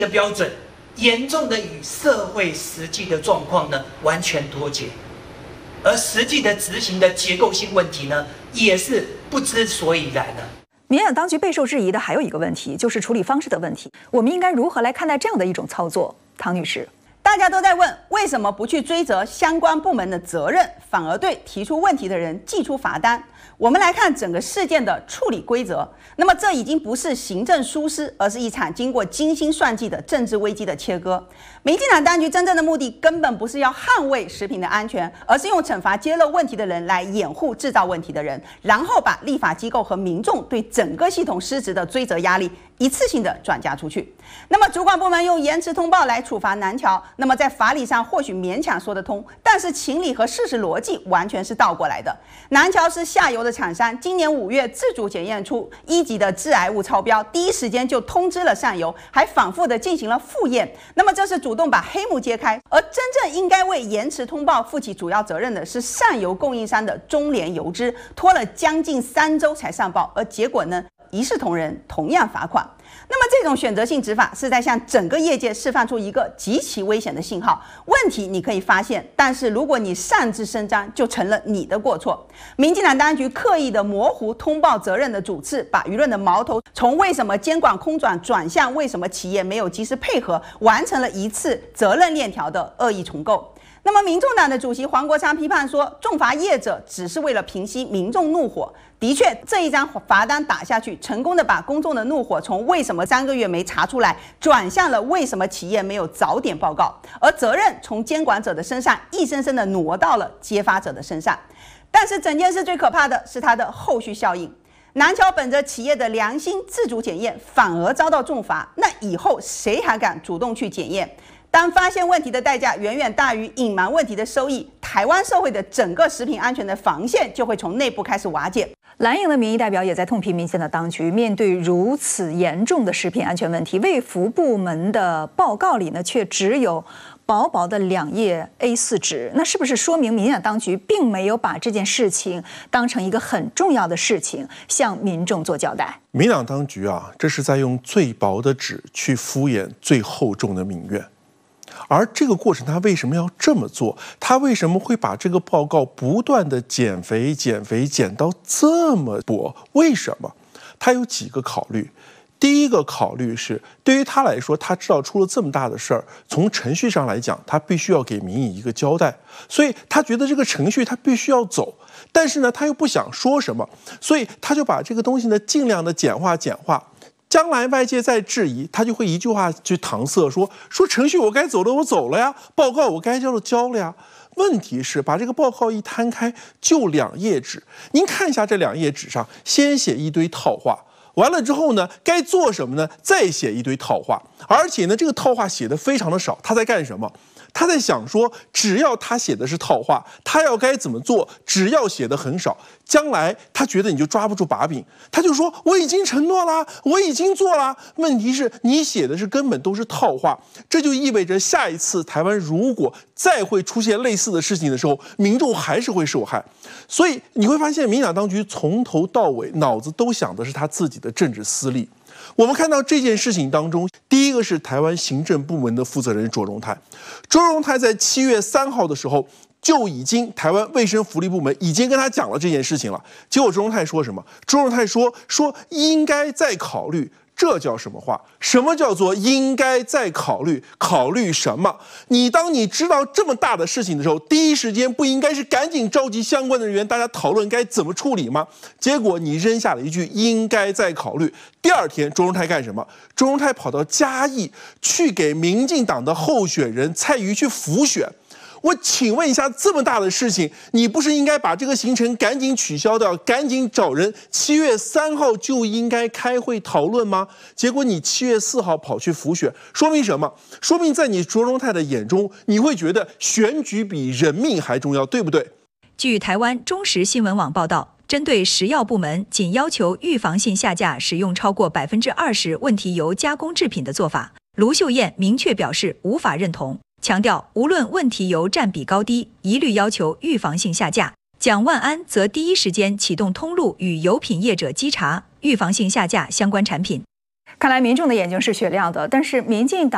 的标准，严重的与社会实际的状况呢完全脱节，而实际的执行的结构性问题呢，也是不知所以然的。 民进党当局备受质疑的还有一个问题，就是处理方式的问题。我们应该如何来看待这样的一种操作？唐女士， 大家都在问，为什么不去追责相关部门的责任，反而对提出问题的人寄出罚单？我们来看整个事件的处理规则。那么这已经不是行政疏失，而是一场经过精心算计的政治危机的切割。民进党当局真正的目的根本不是要捍卫食品的安全，而是用惩罚揭露问题的人来掩护制造问题的人，然后把立法机构和民众对整个系统失职的追责压力一次性的转嫁出去。那么主管部门用延迟通报来处罚南侨，那么在法理上或许勉强说得通，但是情理和事实逻辑完全是倒过来的。南侨是下游的厂商，今年5月自主检验出1级的致癌物超标，第一时间就通知了上游，还反复的进行了复验。那么这是主动把黑幕揭开，而真正应该为延迟通报负起主要责任的是上游供应商的中联油脂，拖了将近3周才上报，而结果呢，一视同仁，同样罚款。那么这种选择性执法是在向整个业界释放出一个极其危险的信号。问题你可以发现，但是如果你擅自声张，就成了你的过错。民进党当局刻意的模糊通报责任的主次，把舆论的矛头从为什么监管空转向为什么企业没有及时配合，完成了一次责任链条的恶意重构。那么，民众党的主席黄国昌批判说，重罚业者只是为了平息民众怒火。的确，这一张罚单打下去，成功的把公众的怒火从为什么3个月没查出来，转向了为什么企业没有早点报告，而责任从监管者的身上一声声的挪到了揭发者的身上。但是，整件事最可怕的是它的后续效应。南侨本着企业的良心自主检验，反而遭到重罚，那以后谁还敢主动去检验？当发现问题的代价远远大于隐瞒问题的收益，台湾社会的整个食品安全的防线就会从内部开始瓦解。 蓝营的民意代表也在痛批民进党当局，面对如此严重的食品安全问题，卫福部门的报告里呢，却只有薄薄的2页 A4 纸。那是不是说明民进党当局并没有把这件事情当成一个很重要的事情，向民众做交代？ 民进党当局啊，这是在用最薄的纸去敷衍最厚重的民怨。而这个过程，他为什么要这么做？他为什么会把这个报告不断的减肥减到这么薄？为什么？他有几个考虑。第一个考虑是，对于他来说，他知道出了这么大的事儿，从程序上来讲，他必须要给民意一个交代，所以他觉得这个程序他必须要走。但是呢，他又不想说什么，所以他就把这个东西呢尽量的简化。将来外界再质疑，他就会一句话去搪塞说程序我该走的我走了呀，报告我该交的交了呀。问题是把这个报告一摊开，就2页纸，您看一下这2页纸上，先写一堆套话，完了之后呢，该做什么呢？再写一堆套话，而且呢，这个套话写的非常的少。他在干什么？他在想说，只要他写的是套话，他要该怎么做，只要写的很少，将来他觉得你就抓不住把柄，他就说我已经承诺啦，我已经做啦。问题是你写的是根本都是套话，这就意味着下一次台湾如果再会出现类似的事情的时候，民众还是会受害。所以你会发现，民进党当局从头到尾脑子都想的是他自己的政治私利。我们看到这件事情当中，第一个是台湾行政部门的负责人卓荣泰。卓荣泰在7月3号的时候，就已经台湾卫生福利部门已经跟他讲了这件事情了。结果卓荣泰说什么？卓荣泰说应该再考虑。这叫什么话？什么叫做应该再考虑？考虑什么？当你知道这么大的事情的时候，第一时间不应该是赶紧召集相关的人员，大家讨论该怎么处理吗？结果你扔下了一句应该再考虑。第2天，卓荣泰干什么？卓荣泰跑到嘉义去给民进党的候选人蔡瑜去辅选。我请问一下，这么大的事情，你不是应该把这个行程赶紧取消掉，赶紧找人7月3号就应该开会讨论吗？结果你7月4号跑去辅选，说明什么？说明在你卓荣泰的眼中，你会觉得选举比人命还重要，对不对？ 据台湾中时新闻网报道，针对食药部门仅要求预防性下架使用超过20%问题油加工制品的做法，卢秀燕明确表示无法认同。强调无论问题油占比高低，一律要求预防性下架。蒋万安则第一时间启动通路与油品业者稽查预防性下架相关产品。 看来民众的眼睛是雪亮的，但是民进党